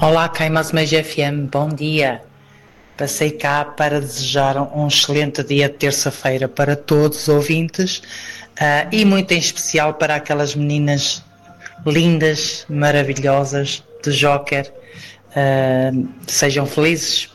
Olá, Caimas Mais FM, bom dia. Passei cá para desejar um excelente dia de terça-feira para todos os ouvintes e muito em especial para aquelas meninas lindas, maravilhosas do Joker. Sejam felizes